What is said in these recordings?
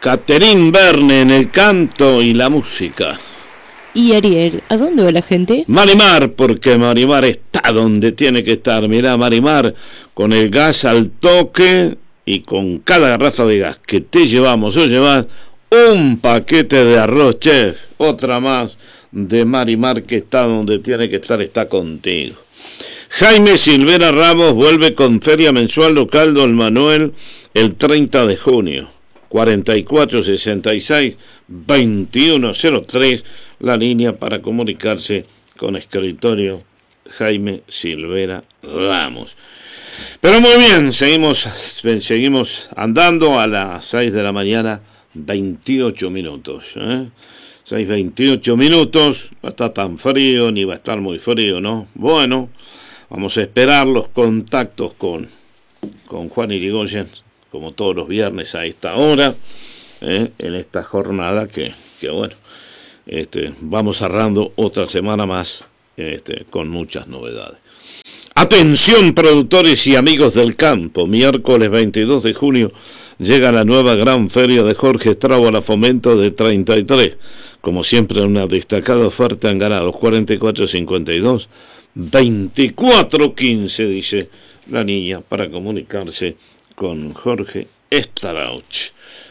Catherine Verne en el canto y la música. Y Ariel, ¿a dónde va la gente? Marimar, porque Marimar está donde tiene que estar. Mirá, Marimar, con el gas al toque y con cada garrafa de gas que te llevamos o llevas, un paquete de arroz, chef. Otra más de Marimar, que está donde tiene que estar, está contigo. Jaime Silvera Ramos vuelve con Feria Mensual Local Don Manuel el 30 de junio. 4466-2103, la línea para comunicarse con Escritorio Jaime Silvera Ramos. Pero muy bien, seguimos andando a las 6 de la mañana, 28 minutos. 6:28 minutos, no está tan frío, ni va a estar muy frío, ¿no? Bueno, vamos a esperar los contactos con Juan Irigoyen, como todos los viernes a esta hora, en esta jornada que bueno, vamos cerrando otra semana más con muchas novedades. Atención, productores y amigos del campo, miércoles 22 de junio llega la nueva gran feria de Jorge Estrabo a la Fomento de 33. Como siempre, una destacada oferta en ganados, 44.52, 24.15, dice la niña, para comunicarse con Jorge Strauch.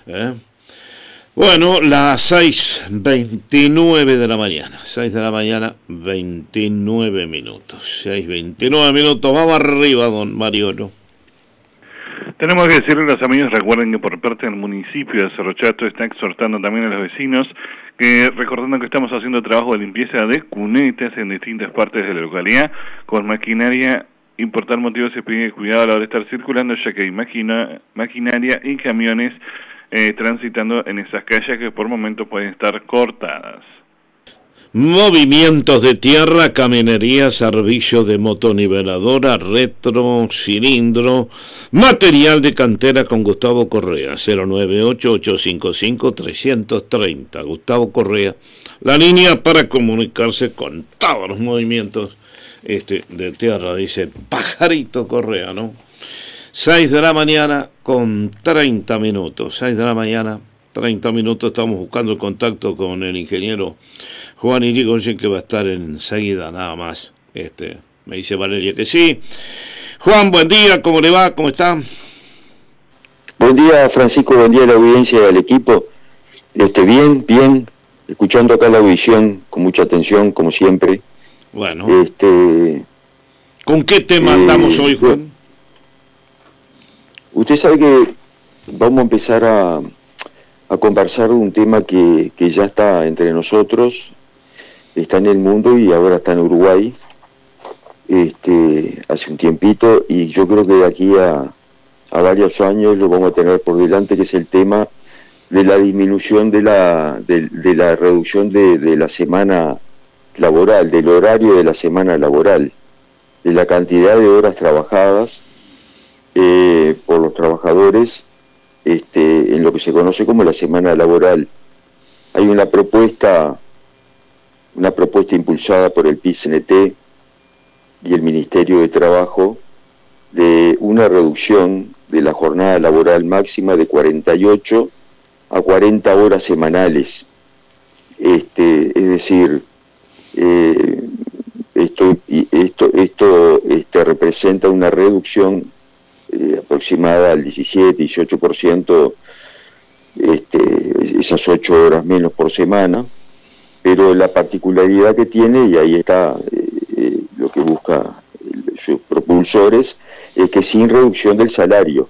Bueno, las 6:29 de la mañana. 6 de la mañana, 29 minutos. 6:29 minutos. Vamos arriba, don Mariano. Tenemos que decirle a los amigos, recuerden que por parte del municipio de Cerro Chato está exhortando también a los vecinos, que recordando que estamos haciendo trabajo de limpieza de cunetas en distintas partes de la localidad, con maquinaria, importar motivos se pide cuidado a la hora de estar circulando, ya que hay maquinaria y camiones transitando en esas calles que por momentos pueden estar cortadas. Movimientos de tierra, caminería, servicio de motoniveladora, retro, cilindro, material de cantera con Gustavo Correa, 098-855-330. Gustavo Correa, la línea para comunicarse con todos los movimientos de tierra, dice Pajarito Correa, ¿no? 6 de la mañana con 30 minutos, 6 de la mañana, 30 minutos, estamos buscando el contacto con el ingeniero Juan Irigoyen, que va a estar enseguida, nada más. Me dice Valeria que sí. Juan, buen día, ¿cómo le va? ¿Cómo está? Buen día, Francisco, buen día a la audiencia y al equipo. Bien, escuchando acá la audición con mucha atención, como siempre. Bueno. ¿Con qué tema andamos hoy, Juan? Usted sabe que vamos a empezar a conversar un tema que ya está entre nosotros, está en el mundo y ahora está en Uruguay, hace un tiempito, y yo creo que de aquí a varios años lo vamos a tener por delante, que es el tema de la disminución de la reducción de la semana laboral, del horario de la semana laboral, de la cantidad de horas trabajadas por los trabajadores en lo que se conoce como la semana laboral. Hay una propuesta impulsada por el PIT-CNT y el Ministerio de Trabajo de una reducción de la jornada laboral máxima de 48 a 40 horas semanales. Es decir, esto representa una reducción aproximada al 17-18%, esas 8 horas menos por semana, pero la particularidad que tiene, y ahí está lo que busca sus propulsores, es que sin reducción del salario.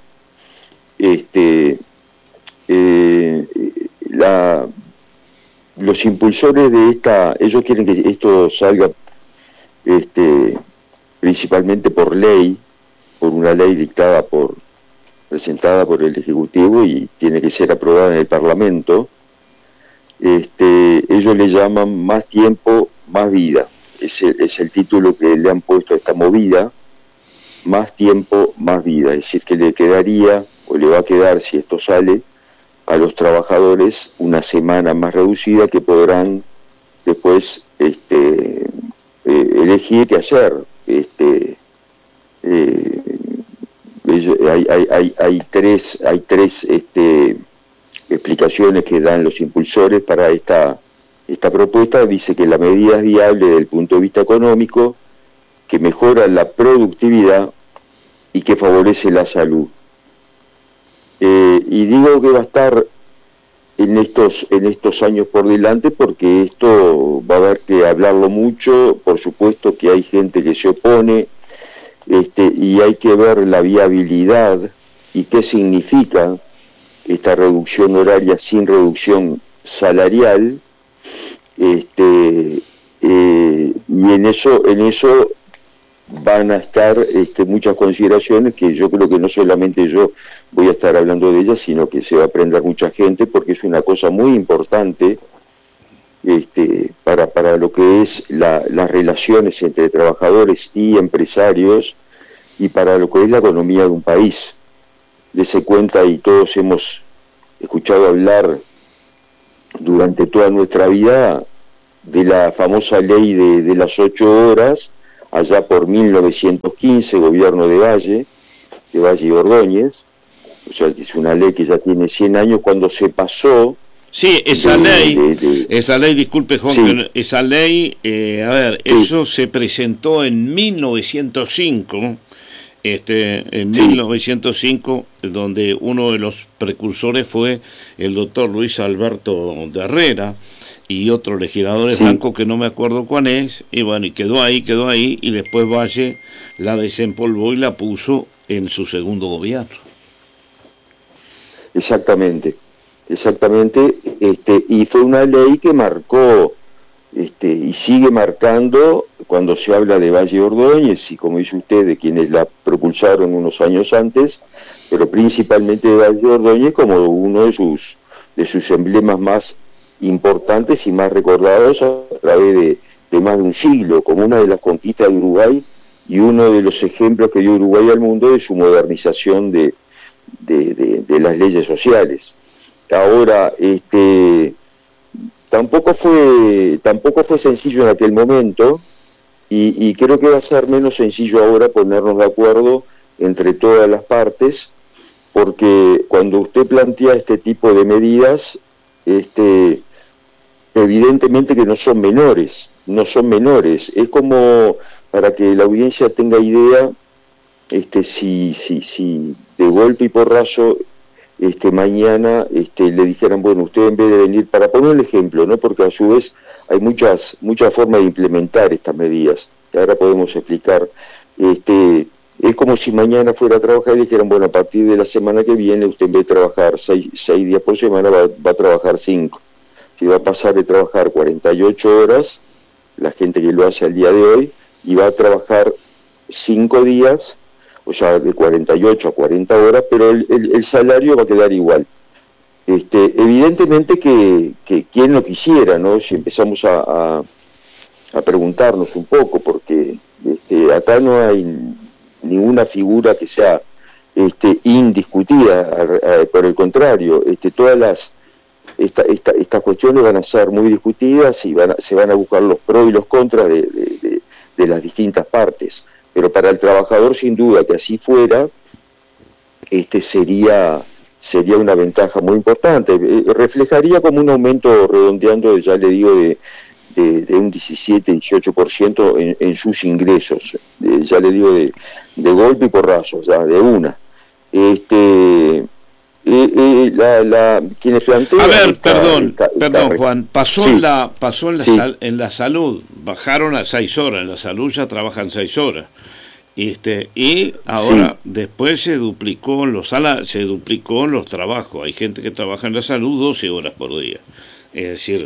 Los impulsores de ellos quieren que esto salga principalmente por ley, por una ley presentada por el Ejecutivo y tiene que ser aprobada en el Parlamento. Ellos le llaman Más Tiempo, Más Vida. Es el título que le han puesto a esta movida, Más Tiempo, Más Vida. Es decir, que le quedaría, o le va a quedar, si esto sale, a los trabajadores una semana más reducida que podrán después elegir qué hacer. Hay tres explicaciones que dan los impulsores para esta propuesta. Dice que la medida es viable desde el punto de vista económico, que mejora la productividad y que favorece la salud. Y digo que va a estar en estos años por delante, porque esto va a haber que hablarlo mucho. Por supuesto que hay gente que se opone, y hay que ver la viabilidad y qué significa esta reducción horaria sin reducción salarial, y en eso van a estar muchas consideraciones que yo creo que no solamente yo voy a estar hablando de ellas, sino que se va a aprender mucha gente, porque es una cosa muy importante para lo que es las relaciones entre trabajadores y empresarios, y para lo que es la economía de un país. Dese cuenta, y todos hemos escuchado hablar durante toda nuestra vida de la famosa ley de las 8 horas, allá por 1915, gobierno de Valle y Ordóñez. O sea, es una ley que ya tiene 100 años, cuando se pasó. Sí, esa ley, disculpe, Juan, sí. Esa ley, eso se presentó en 1905, en 1905, donde uno de los precursores fue el doctor Luis Alberto de Herrera, y otro legislador blanco que no me acuerdo cuál es, y bueno, y quedó ahí, y después Valle la desempolvó y la puso en su segundo gobierno. Exactamente, y fue una ley que marcó, y sigue marcando, cuando se habla de Valle Ordóñez, y como dice usted, de quienes la propulsaron unos años antes, pero principalmente de Valle Ordóñez como uno de sus emblemas más importantes y más recordados a través de más de un siglo, como una de las conquistas de Uruguay y uno de los ejemplos que dio Uruguay al mundo de su modernización de las leyes sociales. Ahora, tampoco fue sencillo en aquel momento, y creo que va a ser menos sencillo ahora ponernos de acuerdo entre todas las partes, porque cuando usted plantea este tipo de medidas, evidentemente que no son menores, es como, para que la audiencia tenga idea, si de golpe y porrazo mañana le dijeran, bueno, usted en vez de venir, para poner el ejemplo, ¿no? Porque a su vez hay muchas formas de implementar estas medidas, que ahora podemos explicar. Es como si mañana fuera a trabajar y le dijeran, bueno, a partir de la semana que viene usted en vez de trabajar 6 días por semana va a trabajar 5. Si va a pasar de trabajar 48 horas, la gente que lo hace al día de hoy, y va a trabajar 5 días, o sea, de 48 a 40 horas, pero el salario va a quedar igual. Evidentemente que quien lo quisiera, ¿no? Si empezamos a preguntarnos un poco, porque acá no hay ninguna figura que sea indiscutida, por el contrario, todas estas cuestiones van a ser muy discutidas y se van a buscar los pros y los contras de las distintas partes. Pero para el trabajador, sin duda que así fuera, sería una ventaja muy importante. Reflejaría como un aumento, redondeando, ya le digo, de un 17-18% en sus ingresos. Ya le digo, de golpe y porrazo, ya de una. Quienes plantean... A ver, perdón, Juan, pasó en la salud, bajaron a 6 horas, en la salud ya trabajan 6 horas, y ahora después se duplicó los trabajos. Hay gente que trabaja en la salud 12 horas por día, es decir,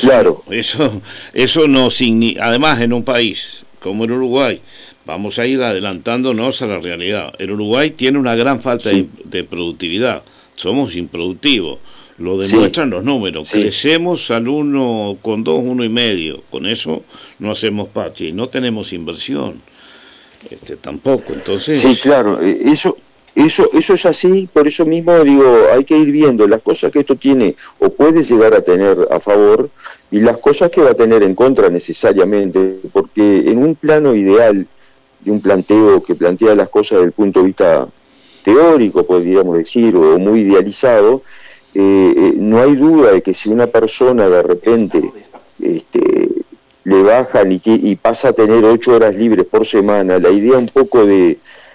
eso no significa, además en un país como el Uruguay, vamos a ir adelantándonos a la realidad. El Uruguay tiene una gran falta de productividad. Somos improductivos, lo demuestran los números. Crecemos al 1,2, 1,5. Con eso no hacemos patria y no tenemos inversión. Tampoco, entonces... Sí, claro, eso es así. Por eso mismo digo, hay que ir viendo las cosas que esto tiene o puede llegar a tener a favor y las cosas que va a tener en contra necesariamente, porque en un plano ideal de un planteo que plantea las cosas desde el punto de vista teórico, podríamos decir, o muy idealizado, no hay duda de que si una persona de repente le bajan y pasa a tener 8 horas libres por semana, la idea un poco del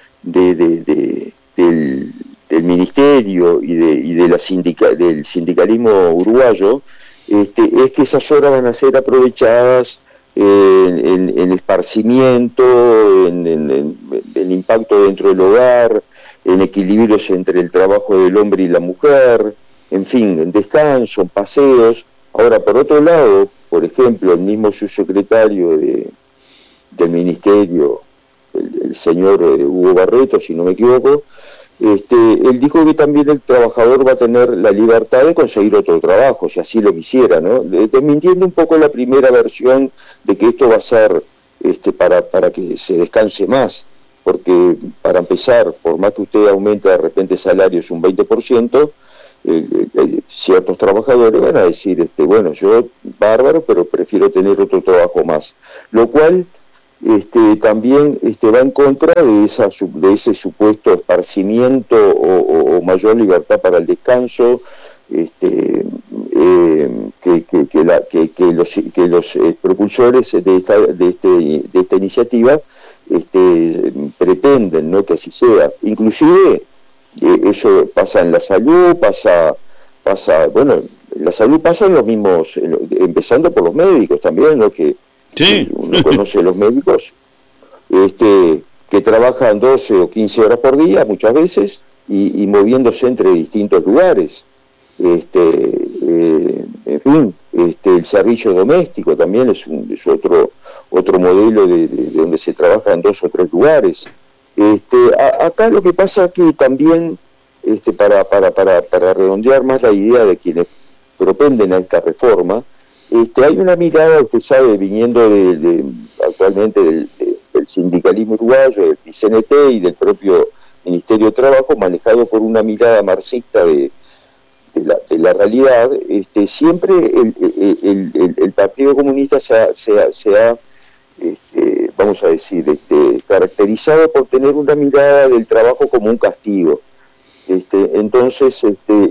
ministerio y del sindicalismo uruguayo, es que esas horas van a ser aprovechadas en esparcimiento, en impacto dentro del hogar, en equilibrios entre el trabajo del hombre y la mujer, en fin, en descanso, en paseos. Ahora, por otro lado, por ejemplo, el mismo subsecretario del ministerio, el señor Hugo Barreto, si no me equivoco, él dijo que también el trabajador va a tener la libertad de conseguir otro trabajo, si así lo quisiera, ¿no? Desmintiendo un poco la primera versión de que esto va a ser para que se descanse más, porque para empezar, por más que usted aumente de repente salarios un 20%, ciertos trabajadores van a decir, bueno, yo bárbaro, pero prefiero tener otro trabajo más, lo cual también va en contra de ese supuesto esparcimiento o mayor libertad para el descanso que los propulsores de esta iniciativa pretenden, ¿no?, que así sea. Inclusive eso pasa en la salud, pasa bueno, en la salud pasa en los mismos, empezando por los médicos también, ¿no?, que sí. Uno conoce a los médicos que trabajan 12 o 15 horas por día muchas veces y moviéndose entre distintos lugares. En fin, el servicio doméstico también es otro modelo de donde se trabaja en 2 o 3 lugares. Acá lo que pasa es que también para redondear más la idea de quienes propenden a esta reforma, hay una mirada, usted sabe, viniendo actualmente del sindicalismo uruguayo, del PCNT y del propio Ministerio de Trabajo, manejado por una mirada marxista de la realidad. Siempre el Partido Comunista se ha vamos a decir, caracterizado por tener una mirada del trabajo como un castigo. Entonces,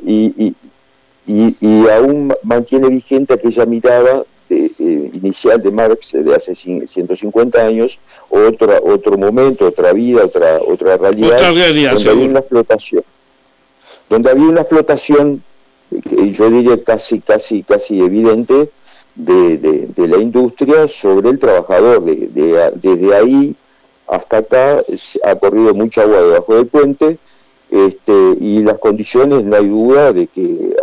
y aún mantiene vigente aquella mirada inicial de Marx de hace 150 años, otro momento, otra vida, otra realidad, donde había una explotación, que yo diría casi evidente, de la industria sobre el trabajador. Desde ahí hasta acá ha corrido mucha agua debajo del puente, y las condiciones, no hay duda de que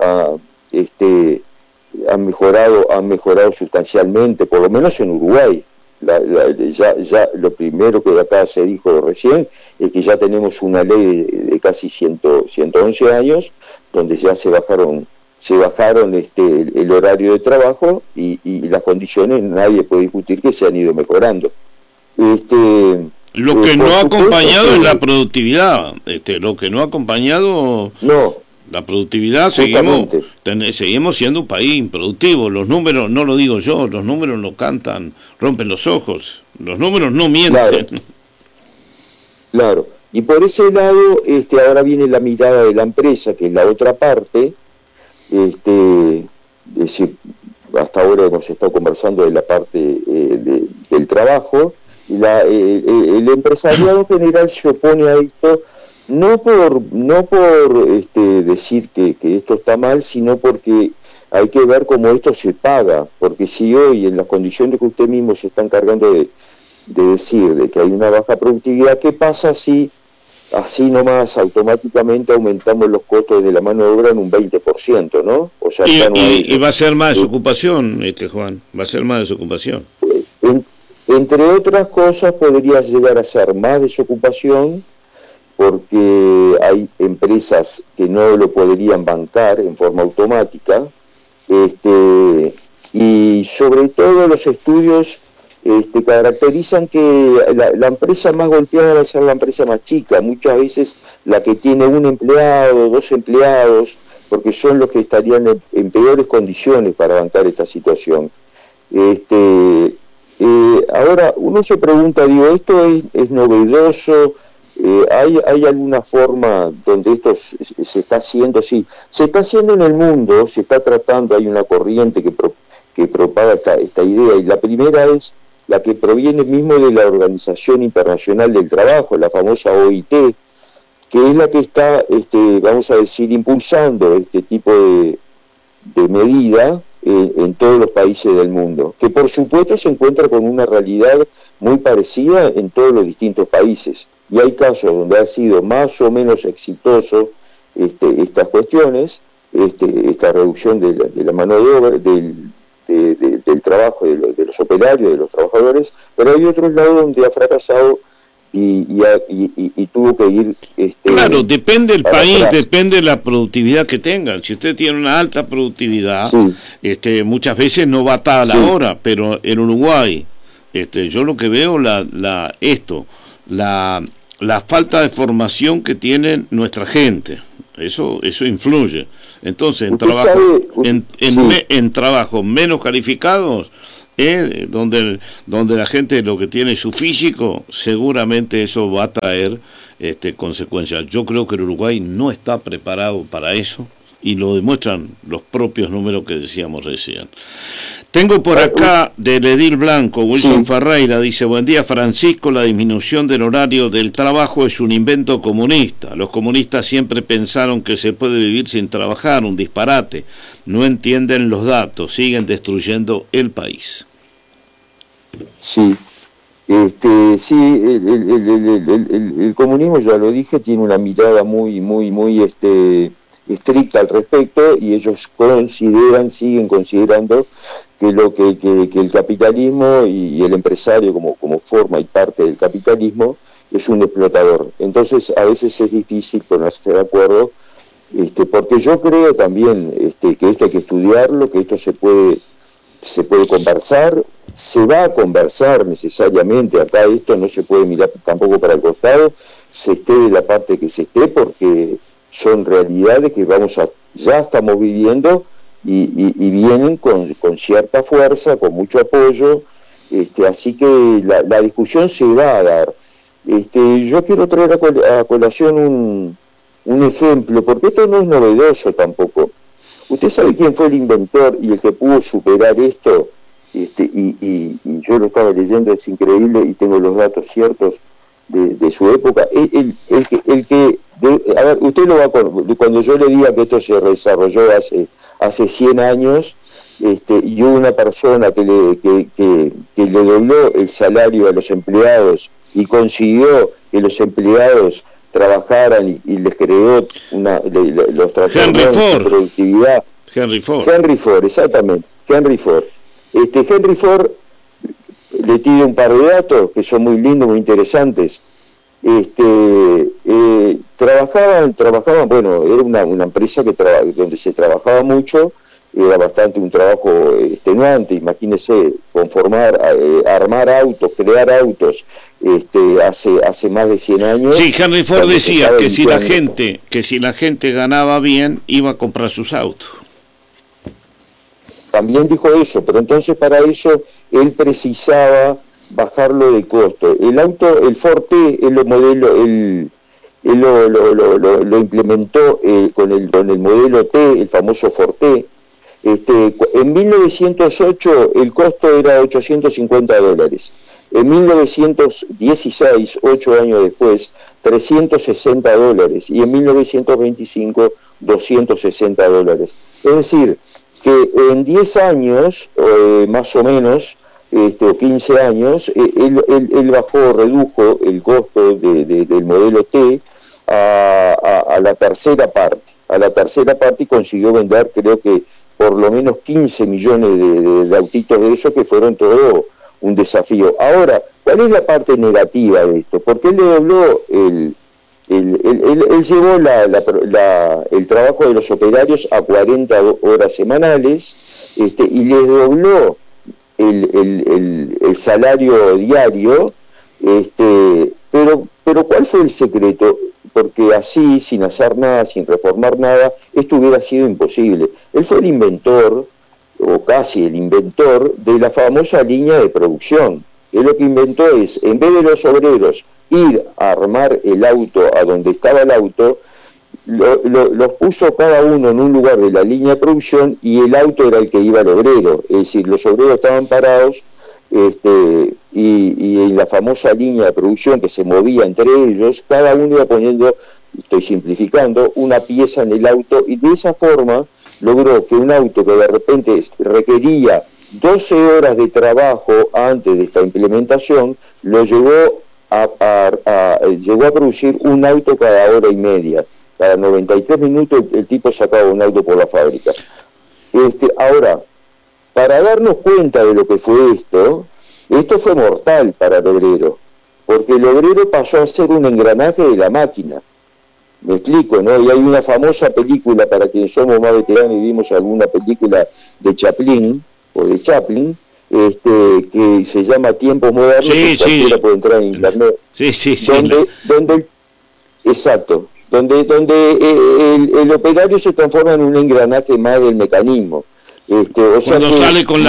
han mejorado sustancialmente, por lo menos en Uruguay. Ya lo primero que de acá se dijo recién es que ya tenemos una ley de casi 111 años, donde ya se bajaron el horario de trabajo y las condiciones, nadie puede discutir que se han ido mejorando. Lo que no ha acompañado es la productividad. Lo que no ha acompañado la productividad, seguimos siendo un país improductivo. Los números, no lo digo yo, los números no cantan, rompen los ojos. Los números no mienten. Claro. Y por ese lado, ahora viene la mirada de la empresa, que es la otra parte. Es decir, hasta ahora hemos estado conversando de la parte del trabajo. El empresariado en general se opone a esto, no por decir que esto está mal, sino porque hay que ver cómo esto se paga, porque si hoy en las condiciones que usted mismo se está encargando de decir, de que hay una baja productividad, ¿qué pasa si así nomás automáticamente aumentamos los costos de la mano de obra en un 20%, ¿no? O sea, y va a ser más desocupación, Juan, va a ser más desocupación. Entre otras cosas, podría llegar a ser más desocupación, porque hay empresas que no lo podrían bancar en forma automática, y sobre todo los estudios caracterizan que la empresa más golpeada va a ser la empresa más chica, muchas veces la que tiene un empleado, 2 empleados, porque son los que estarían en peores condiciones para bancar esta situación. Ahora uno se pregunta, digo, ¿esto es novedoso? ¿Hay alguna forma donde esto se está haciendo? Sí, se está haciendo en el mundo, se está tratando, hay una corriente que propaga esta idea, y la primera es la que proviene mismo de la Organización Internacional del Trabajo, la famosa OIT, que es la que está, vamos a decir, impulsando este tipo de medida en todos los países del mundo, que por supuesto se encuentra con una realidad muy parecida en todos los distintos países, y hay casos donde ha sido más o menos exitoso estas cuestiones, esta reducción de la mano de obra, del trabajo de los operarios, de los trabajadores, pero hay otros lados donde ha fracasado y tuvo que ir... claro, depende del país, atrás. depende de la productividad que tengan. Si usted tiene una alta productividad, Sí. Muchas veces no va a estar a la Sí. hora, pero en Uruguay, yo lo que veo, la falta de formación que tiene nuestra gente, eso influye. Entonces, en trabajos menos calificados, donde la gente lo que tiene es su físico, seguramente eso va a traer consecuencias. Yo creo que el Uruguay no está preparado para eso, y lo demuestran los propios números que decíamos recién. Tengo por acá del Edil Blanco, Wilson Ferreira, dice: buen día Francisco, la disminución del horario del trabajo es un invento comunista. Los comunistas siempre pensaron que se puede vivir sin trabajar, un disparate. No entienden los datos, siguen destruyendo el país. Sí, el comunismo, ya lo dije, tiene una mirada muy estricta al respecto, y ellos siguen considerando que el capitalismo y el empresario como forma y parte del capitalismo es un explotador. Entonces a veces es difícil ponerse de acuerdo, porque yo creo también que esto hay que estudiarlo, que esto se puede conversar, se va a conversar necesariamente. Acá esto no se puede mirar tampoco para el costado, se esté de la parte que se esté, porque son realidades que ya estamos viviendo y vienen con cierta fuerza, con mucho apoyo, así que la discusión se va a dar. Yo quiero traer a colación un ejemplo, porque esto no es novedoso tampoco. ¿Usted sabe quién fue el inventor y el que pudo superar esto? Y yo lo estaba leyendo, es increíble, y tengo los datos ciertos de su época. A ver, usted lo va a... Cuando yo le diga que esto se desarrolló hace 100 años, y hubo una persona que le dobló el salario a los empleados y consiguió que los empleados trabajaran y les creó los trastornos de productividad. Henry Ford, exactamente, Henry Ford. Henry Ford, le tiro un par de datos que son muy lindos, muy interesantes. Trabajaban, bueno, era una empresa donde se trabajaba mucho, era bastante un trabajo extenuante. Imagínese armar autos, crear autos, hace más de 100 años. Sí, Henry Ford decía que si la gente ganaba bien, iba a comprar sus autos. También dijo eso, pero entonces para eso él precisaba bajarlo de costo. El Ford T, él lo implementó con el modelo T, el famoso Ford T. En 1908 el costo era $850. En 1916, 8 años después, $360, y en 1925, $260. Es decir, que en 10 años, más o menos, o 15 años, él redujo el costo del modelo T a la tercera parte, y consiguió vender, creo que por lo menos 15 millones de autitos de eso, que fueron todo un desafío. Ahora, ¿cuál es la parte negativa de esto? Porque él le dobló él llevó el trabajo de los operarios a 40 horas semanales, y les dobló el salario diario, pero ¿cuál fue el secreto? Porque así, sin hacer nada, sin reformar nada, esto hubiera sido imposible. Él fue el inventor, o casi el inventor, de la famosa línea de producción. Él lo que inventó es, en vez de los obreros ir a armar el auto a donde estaba el auto, los puso cada uno en un lugar de la línea de producción y el auto era el que iba al obrero, es decir, los obreros estaban parados y en la famosa línea de producción que se movía entre ellos, cada uno iba poniendo, estoy simplificando, una pieza en el auto y de esa forma logró que un auto que de repente requería 12 horas de trabajo antes de esta implementación, lo llevó llegó a producir un auto cada hora y media. Cada 93 minutos el tipo sacaba un auto por la fábrica. Ahora, para darnos cuenta de lo que fue esto fue mortal para el obrero, porque el obrero pasó a ser un engranaje de la máquina. Me explico, ¿no? Y hay una famosa película, para quienes somos más veteranos y vimos alguna película de Chaplin, o de Chaplin, que se llama Tiempos Modernos, que cualquiera puede entrar en internet. Donde el operario se transforma en un engranaje más del mecanismo. Cuando sale con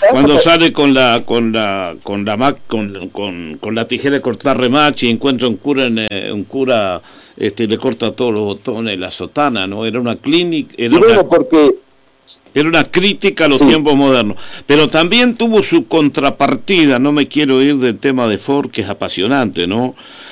la tijera de cortar remache y encuentra un cura le corta todos los botones, la sotana, ¿no? Era una clínica, era una crítica a los tiempos modernos, pero también tuvo su contrapartida. No me quiero ir del tema de Ford, que es apasionante, ¿no?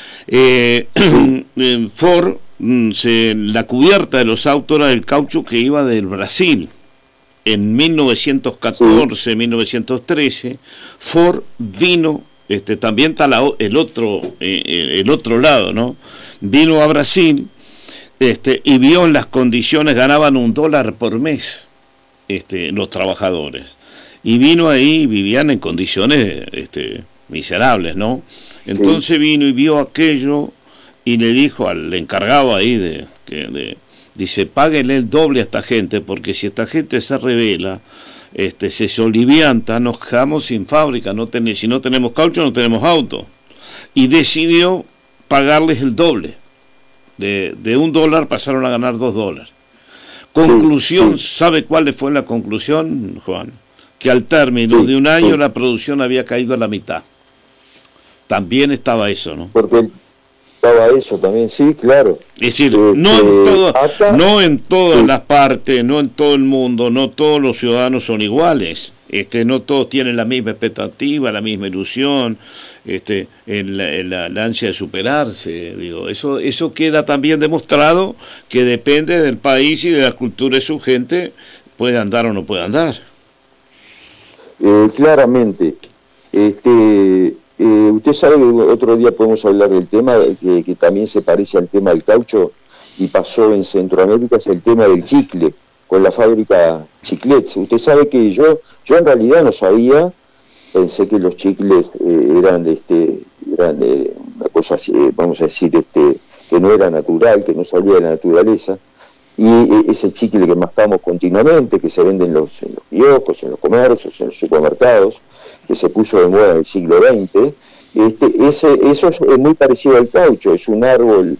Ford, la cubierta de los autos era el caucho que iba del Brasil. En 1914, 1913, Ford vino, también está el otro lado, ¿no? Vino a Brasil, y vio en las condiciones, ganaban $1 por mes, los trabajadores. Y vino ahí, vivían en condiciones, miserables, ¿no? Entonces vino y vio aquello y le dijo al encargado ahí dice, páguenle el doble a esta gente, porque si esta gente se rebela, se solivianta, nos quedamos sin fábrica, si no tenemos caucho, no tenemos auto. Y decidió pagarles el doble. De $1 pasaron a ganar $2. Conclusión, ¿sabe cuál fue la conclusión, Juan? Que al término de un año la producción había caído a la mitad. También estaba eso, ¿no? Porque estaba eso también, sí, claro. Es decir, no en todas las partes, no en todo el mundo, no todos los ciudadanos son iguales. No todos tienen la misma expectativa, la misma ilusión, la ansia de superarse. Digo, eso queda también demostrado, que depende del país y de la cultura de su gente, puede andar o no puede andar. Claramente. Usted sabe que otro día podemos hablar del tema que también se parece al tema del caucho y pasó en Centroamérica, es el tema del chicle, con la fábrica Chiclets. Usted sabe que yo en realidad no sabía, pensé que los chicles eran una cosa así, vamos a decir, que no era natural, que no salía de la naturaleza, y ese chicle que mascamos continuamente, que se vende en los kioscos, en los comercios, en los supermercados, que se puso de moda en el siglo XX, eso es muy parecido al caucho, es un árbol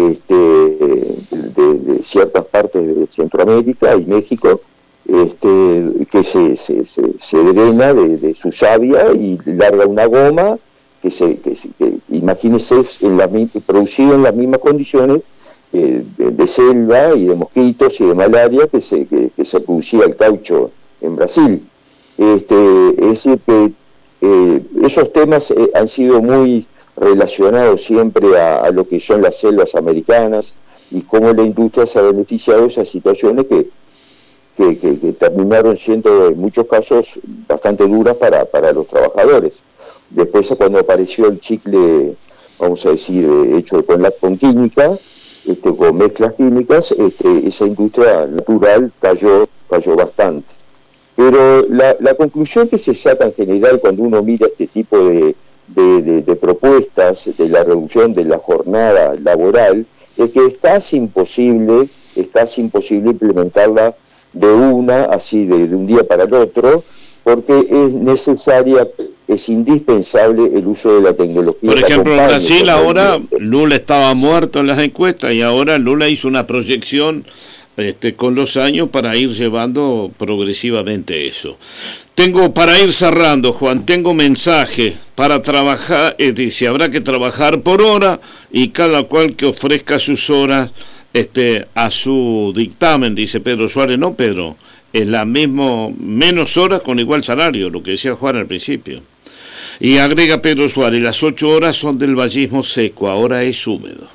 de ciertas partes de Centroamérica y México, que se drena de su savia y larga una goma que imagínese, producido en las mismas condiciones de selva y de mosquitos y de malaria que se producía el caucho en Brasil. Es decir que esos temas han sido muy relacionados siempre a lo que son las selvas americanas y cómo la industria se ha beneficiado de esas situaciones que terminaron siendo en muchos casos bastante duras para los trabajadores. Después, cuando apareció el chicle, vamos a decir, hecho con química, con mezclas químicas, esa industria natural cayó bastante. Pero la conclusión que se saca en general cuando uno mira este tipo de propuestas de la reducción de la jornada laboral es que es casi imposible implementarla de un día para el otro, porque es necesaria, es indispensable el uso de la tecnología. Por ejemplo, en Brasil ahora Lula estaba muerto en las encuestas y ahora Lula hizo una proyección con los años para ir llevando progresivamente eso. Tengo, para ir cerrando, Juan, tengo mensaje para trabajar, dice, habrá que trabajar por hora y cada cual que ofrezca sus horas a su dictamen, dice Pedro Suárez. No, Pedro, es la misma, menos horas con igual salario, lo que decía Juan al principio. Y agrega Pedro Suárez, las 8 horas son del vallismo seco, ahora es húmedo.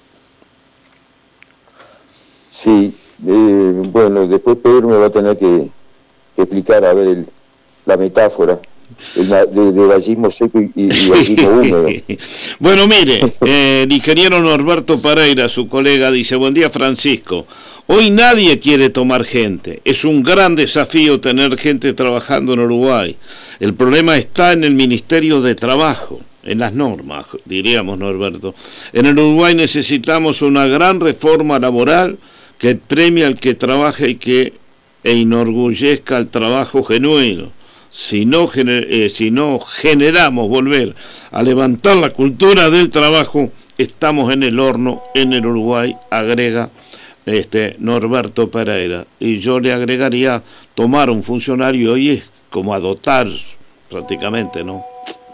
Sí, bueno, después Pedro me va a tener que explicar, a ver, la metáfora de vallismo seco y vallismo húmedo. Bueno, mire, el ingeniero Norberto Pereira, su colega, dice, buen día Francisco, hoy nadie quiere tomar gente, es un gran desafío tener gente trabajando en Uruguay, el problema está en el Ministerio de Trabajo, en las normas, diríamos Norberto. En el Uruguay necesitamos una gran reforma laboral que premie al que trabaja y que enorgullezca el trabajo genuino. Si no generamos volver a levantar la cultura del trabajo, estamos en el horno en el Uruguay, agrega Norberto Pereira. Y yo le agregaría, tomar un funcionario hoy es como adoptar prácticamente, ¿no?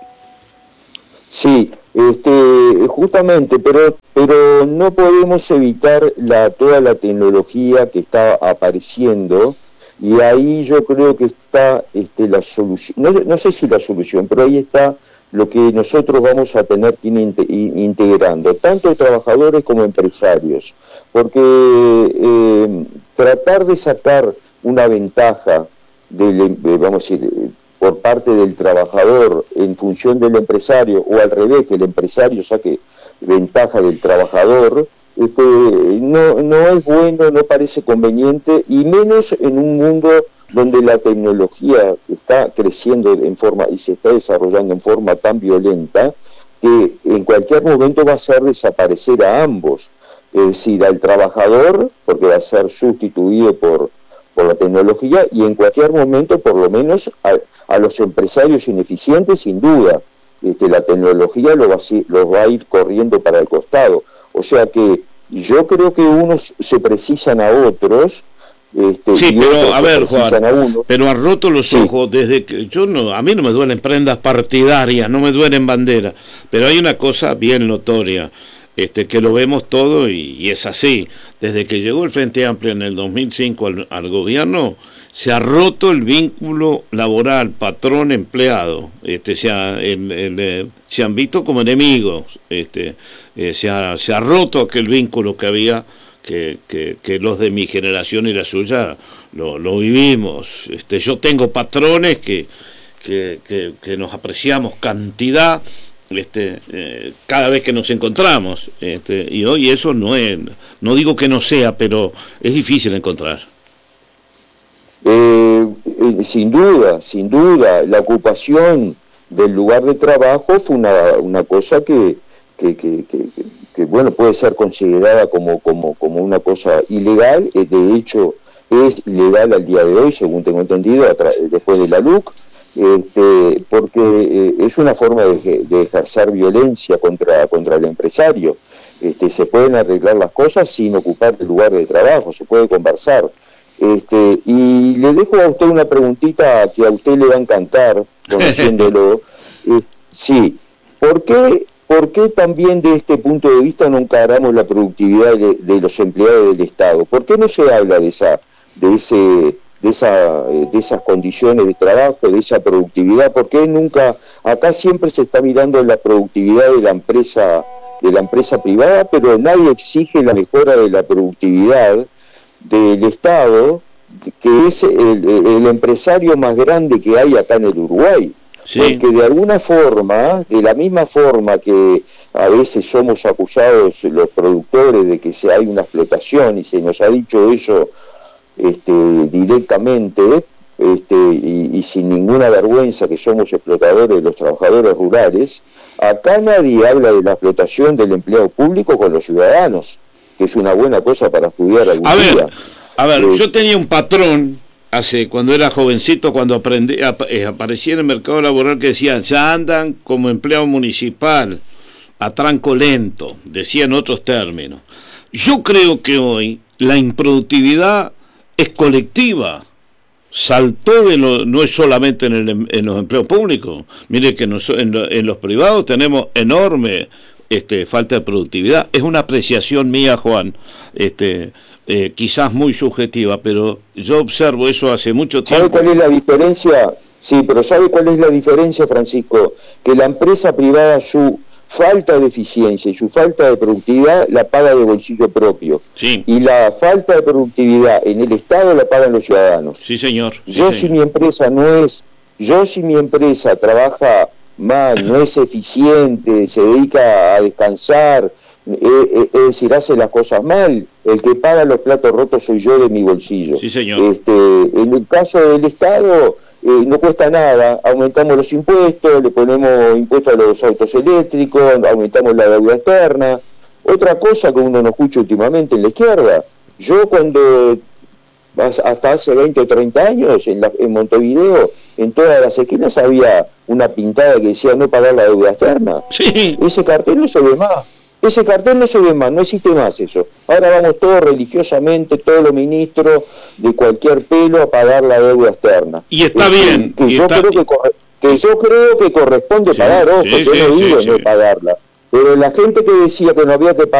Sí, justamente, pero no podemos evitar toda la tecnología que está apareciendo. Y ahí yo creo que está la solución, no sé si la solución, pero ahí está lo que nosotros vamos a tener que ir integrando, tanto trabajadores como empresarios, porque tratar de sacar una ventaja, vamos a decir, por parte del trabajador en función del empresario, o al revés, que el empresario saque ventaja del trabajador, no es bueno, no parece conveniente, y menos en un mundo donde la tecnología está creciendo y se está desarrollando en forma tan violenta que en cualquier momento va a hacer desaparecer a ambos, es decir, al trabajador, porque va a ser sustituido por la tecnología, y en cualquier momento, por lo menos, a los empresarios ineficientes, sin duda, la tecnología lo va a ir corriendo para el costado. O sea que yo creo que unos se precisan a otros. Sí, pero a ver, Juan, pero ha roto los sí. ojos desde que a mí no me duelen prendas partidarias, no me duelen banderas, pero hay una cosa bien notoria, que lo vemos todo y es así. Desde que llegó el Frente Amplio en el 2005 al gobierno, se ha roto el vínculo laboral patrón-empleado, se han visto como enemigos, se ha roto aquel vínculo que había, que los de mi generación y la suya lo vivimos. Yo tengo patrones que nos apreciamos cantidad cada vez que nos encontramos, y hoy eso no digo que no sea, pero es difícil encontrar. Sin duda, la ocupación del lugar de trabajo fue una cosa que bueno, puede ser considerada como una cosa ilegal. De hecho es ilegal al día de hoy, según tengo entendido, después de la LUC, porque es una forma de ejercer violencia contra el empresario. Se pueden arreglar las cosas sin ocupar el lugar de trabajo, se puede conversar. Y le dejo a usted una preguntita que a usted le va a encantar, conociéndolo. Sí, ¿por qué también de este punto de vista no encaramos la productividad de los empleados del Estado? ¿Por qué no se habla de esas condiciones de trabajo, de esa productividad? ¿Por qué nunca? Acá siempre se está mirando la productividad de la empresa privada, pero nadie exige la mejora de la productividad del Estado, que es el empresario más grande que hay acá en el Uruguay. Sí. Porque de alguna forma, de la misma forma que a veces somos acusados los productores de que hay una explotación, y se nos ha dicho eso directamente, y sin ninguna vergüenza, que somos explotadores de los trabajadores rurales, acá nadie habla de la explotación del empleado público con los ciudadanos, que es una buena cosa para estudiar algún día. A ver, yo tenía un patrón cuando era jovencito, cuando aparecía en el mercado laboral, que decían, ya andan como empleado municipal, a tranco lento, decían otros términos. Yo creo que hoy la improductividad es colectiva. Saltó no es solamente en los empleos públicos. Mire que en los privados tenemos enorme falta de productividad. Es una apreciación mía, Juan, quizás muy subjetiva, pero yo observo eso hace mucho tiempo. ¿Sabe cuál es la diferencia? Sí, pero ¿sabe cuál es la diferencia, Francisco? Que la empresa privada su falta de eficiencia y su falta de productividad la paga de bolsillo propio. Sí. Y la falta de productividad en el Estado la pagan los ciudadanos. Sí, señor. Sí, yo señor. Si mi empresa trabaja mal, no es eficiente, se dedica a descansar, es decir, hace las cosas mal, el que paga los platos rotos soy yo de mi bolsillo. Sí, señor. En el caso del Estado, no cuesta nada, aumentamos los impuestos, le ponemos impuestos a los autos eléctricos, aumentamos la deuda externa. Otra cosa que uno no escucha últimamente en la izquierda, yo cuando hasta hace 20 o 30 años en Montevideo, en todas las esquinas había una pintada que decía no pagar la deuda externa. Sí. Ese cartel no se ve más. No existe más eso. Ahora vamos todos religiosamente, todos los ministros de cualquier pelo a pagar la deuda externa. Y está bien. Yo creo que corresponde pagar, ojo, yo no digo no pagarla. Pero la gente que decía que no había que pagar